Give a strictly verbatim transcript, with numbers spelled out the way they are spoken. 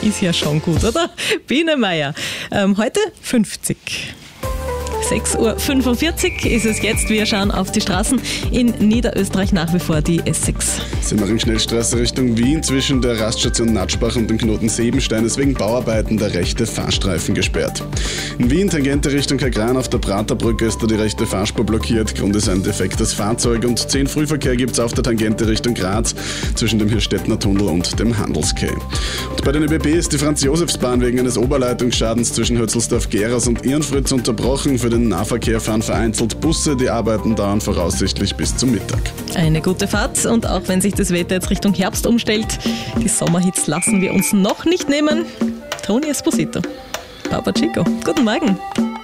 ist ja schon gut, oder? Biene Meier. Ähm, heute fünfzig. sechs Uhr fünfundvierzig ist es jetzt. Wir schauen auf die Straßen in Niederösterreich, nach wie vor die S sechs. Simmering-Schnellstraße Richtung Wien. Zwischen der Raststation Natschbach und dem Knoten Sebenstein ist wegen Bauarbeiten der rechte Fahrstreifen gesperrt. In Wien, Tangente Richtung Kagran auf der Praterbrücke, ist da die rechte Fahrspur blockiert. Grund ist ein defektes Fahrzeug und zehn Frühverkehr gibt es auf der Tangente Richtung Graz zwischen dem Hirstettner Tunnel und dem Handelskay. Und bei den ÖBB ist die Franz-Josefs-Bahn wegen eines Oberleitungsschadens zwischen Hötzelsdorf-Geras und Ehrenfritz unterbrochen. Für den Nahverkehr fahren vereinzelt Busse. Die Arbeiten dauern voraussichtlich bis zum Mittag. Eine gute Fahrt, und auch wenn sich das Wetter jetzt Richtung Herbst umstellt, die Sommerhits lassen wir uns noch nicht nehmen. Tony Esposito, Papa Chico, guten Morgen.